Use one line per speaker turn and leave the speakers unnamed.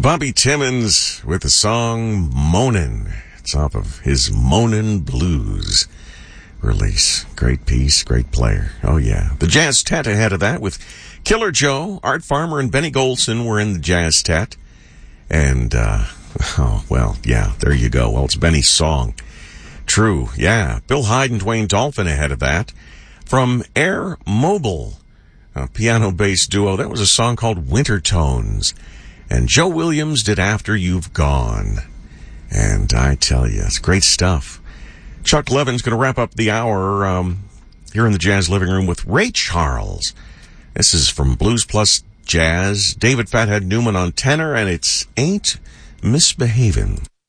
Bobby Timmons with the song Moanin'. It's off of his Moanin' Blues release. Great piece, great player. Oh yeah. The Jazz Tet ahead of that with Killer Joe, Art Farmer, and Benny Golson were in the Jazz Tet. And, oh, well, yeah, there you go. Well, it's Benny's song. True, yeah. Bill Hyde and Dwayne Dolphin ahead of that. From Air Mobile, a piano-based duo, that was a song called Winter Tones. And Joe Williams did After You've Gone. And I tell you, it's great stuff. Chuck Levin's going to wrap up the hour here in the Jazz Living Room with Ray Charles. This is from Blues Plus Jazz. David Fathead Newman on tenor, and it's Ain't Misbehavin'.